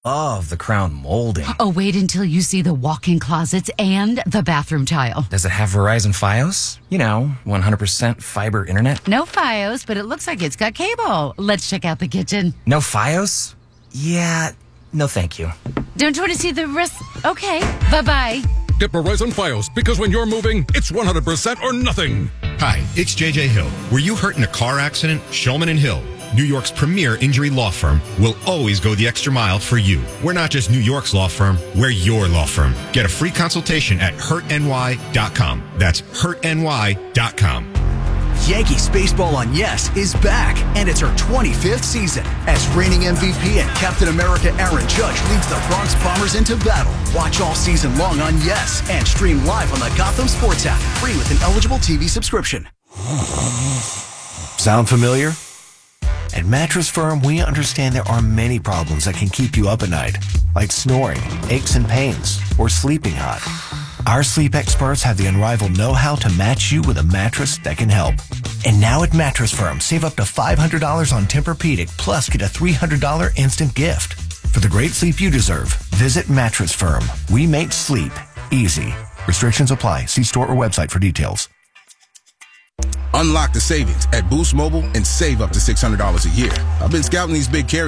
of the crown molding. Oh, wait until you see the walk-in closets and the bathroom tile. Does it have Verizon Fios? 100% fiber internet? No Fios, but it looks like it's got cable. Let's check out the kitchen. No Fios? Yeah, no thank you. Don't you want to see the rest? Okay, bye-bye. Get Verizon Fios, because when you're moving, it's 100% or nothing. Hi, it's JJ Hill. Were you hurt in a car accident? Shulman and Hill, New York's premier injury law firm, will always go the extra mile for you. We're not just New York's law firm, we're your law firm. Get a free consultation at hurtny.com. That's hurtny.com. Yankees baseball on Yes is back, and it's her 25th season as reigning MVP and Captain America Aaron Judge leads the Bronx Bombers into battle. Watch all season long on Yes and stream live on the Gotham Sports app, free with an eligible TV subscription. Sound familiar? At Mattress Firm, we understand there are many problems that can keep you up at night, like snoring, aches and pains, or sleeping hot. Our sleep experts have the unrivaled know-how to match you with a mattress that can help. And now at Mattress Firm, save up to $500 on Tempur-Pedic, plus get a $300 instant gift. For the great sleep you deserve, visit Mattress Firm. We make sleep easy. Restrictions apply. See store or website for details. Unlock the savings at Boost Mobile and save up to $600 a year. I've been scouting these big carriers